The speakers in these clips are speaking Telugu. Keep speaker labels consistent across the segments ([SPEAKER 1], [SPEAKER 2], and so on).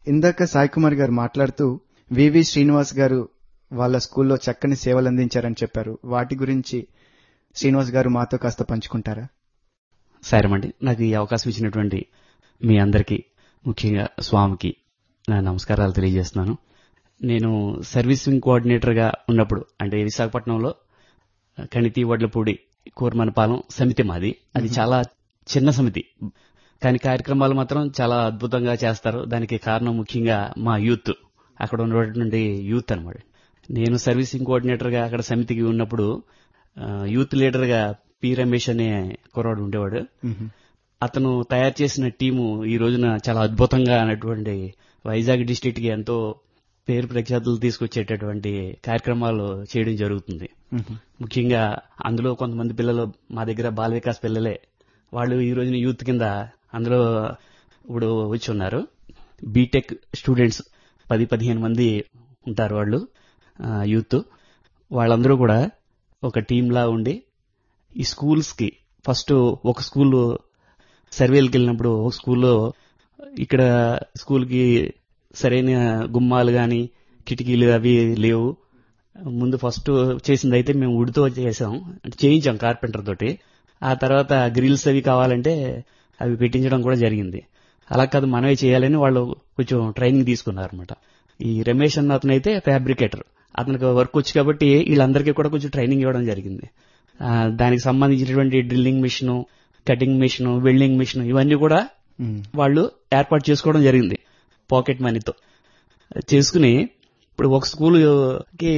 [SPEAKER 1] ఇందాక సాయి కుమార్ గారు మాట్లాడుతూ వివి శ్రీనివాస్ గారు వాళ్ళ స్కూల్లో చక్కని సేవలు అందించారని చెప్పారు. వాటి గురించి శ్రీనివాస్ గారు మాతో కాస్త పంచుకుంటారా?
[SPEAKER 2] సరేమండి, నాకు ఈ అవకాశం ఇచ్చినటువంటి మీ అందరికీ, ముఖ్యంగా స్వామికి నా నమస్కారాలు తెలియజేస్తున్నాను. నేను సర్వీసింగ్ కోఆర్డినేటర్గా ఉన్నప్పుడు, అంటే విశాఖపట్నంలో కణితి వడ్లపూడి కూరమనపాలెం సమితి మాది. అది చాలా చిన్న సమితి, కానీ కార్యక్రమాలు మాత్రం చాలా అద్భుతంగా చేస్తారు. దానికి కారణం ముఖ్యంగా మా యూత్, అక్కడ ఉన్నటువంటి యూత్ అనమాట. నేను సర్వీసింగ్ కోఆర్డినేటర్గా అక్కడ సమితికి ఉన్నప్పుడు యూత్ లీడర్గా పి రమేష్ అనే కుర్రాడు ఉండేవాడు. అతను తయారు చేసిన టీము ఈ రోజున చాలా అద్భుతంగా అన్నటువంటి వైజాగ్ డిస్ట్రిక్ట్ కి ఎంతో పేరు ప్రఖ్యాతులు తీసుకొచ్చేటటువంటి కార్యక్రమాలు చేయడం జరుగుతుంది. ముఖ్యంగా అందులో కొంతమంది పిల్లలు మా దగ్గర బాల వికాస్ పిల్లలే, వాళ్ళు ఈ రోజున యూత్ కింద అందులో ఇప్పుడు వచ్చి ఉన్నారు. బీటెక్ స్టూడెంట్స్ 10-15 మంది ఉంటారు వాళ్ళు యూత్. వాళ్ళందరూ కూడా ఒక టీంలా ఉండి ఈ స్కూల్స్ కి ఫస్ట్ ఒక స్కూల్ సర్వేలకు వెళ్ళినప్పుడు ఒక స్కూల్లో ఇక్కడ స్కూల్ కి సరైన గుమ్మాలు గాని కిటికీలు అవి లేవు. ముందు ఫస్ట్ చేసింది అయితే మేము ఉడితో చేసాం, అంటే చేయించాం కార్పెంటర్ తోటి. ఆ తర్వాత గ్రిల్స్ అవి కావాలంటే అవి పెట్టించడం కూడా జరిగింది. అలా కాదు మనమే చేయాలని వాళ్ళు కొంచెం ట్రైనింగ్ తీసుకున్నారు అనమాట. ఈ రమేష్ అన్న అతను అయితే ఫ్యాబ్రికేటర్, అతనికి వర్క్ వచ్చి కాబట్టి వీళ్ళందరికీ కూడా కొంచెం ట్రైనింగ్ ఇవ్వడం జరిగింది. దానికి సంబంధించినటువంటి drilling machine, cutting machine, welding machine ఇవన్నీ కూడా వాళ్ళు ఏర్పాటు చేసుకోవడం జరిగింది పాకెట్ మనీతో చేసుకుని. ఇప్పుడు ఒక స్కూల్ కి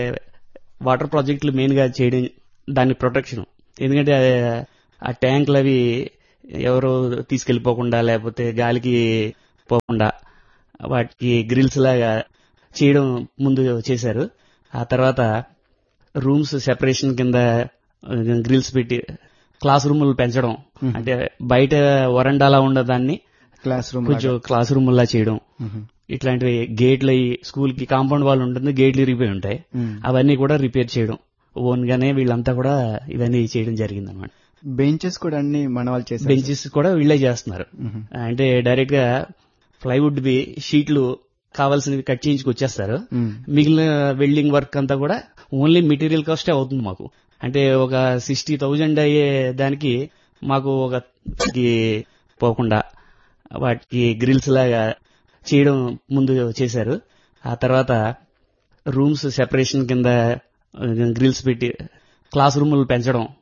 [SPEAKER 2] వాటర్ ప్రాజెక్టులు మెయిన్ గా చేయడం, దాని ప్రొటెక్షన్, ఎందుకంటే ఆ ట్యాంకులు అవి ఎవరు తీసుకెళ్లిపోకుండా లేకపోతే గాలికి పోకుండా వాటికి గ్రిల్స్ లాగా చేయడం ముందు చేశారు. ఆ తర్వాత రూమ్స్ సెపరేషన్ కింద గ్రిల్స్ పెట్టి క్లాస్ రూములు పెంచడం, అంటే బయట వరండాలా ఉండదాన్ని కొంచెం క్లాస్ రూమ్ లా చేయడం. ఇట్లాంటివి గేట్లు స్కూల్ కి కాంపౌండ్ వాళ్ళు ఉంటుంది, గేట్లు ఇరిగిపోయి ఉంటాయి, అవన్నీ కూడా రిపేర్ చేయడం ఓన్ గానే వీళ్ళంతా కూడా ఇవన్నీ చేయడం జరిగింది అనమాట.
[SPEAKER 1] బెంచెస్ కూడా అన్ని మన వాళ్ళు చేశారు.
[SPEAKER 2] బెంచెస్ కూడా వీళ్ళే చేస్తున్నారు. అంటే డైరెక్ట్ గా ప్లైవుడ్ వి షీట్లు కావాల్సినవి కట్ చేయించుకొచ్చేస్తారు. మిగిలిన వెల్డింగ్ వర్క్ అంతా కూడా ఓన్లీ మెటీరియల్ కాస్టే అవుతుంది మాకు. అంటే ఒక 60,000 అయ్యే దానికి మాకు ఒక పోకుండా వాటికి గ్రిల్స్ లాగా చేయడం ముందు చేశారు. ఆ తర్వాత రూమ్స్ సెపరేషన్ కింద గ్రిల్స్ పెట్టి క్లాస్ రూములు పెంచడం,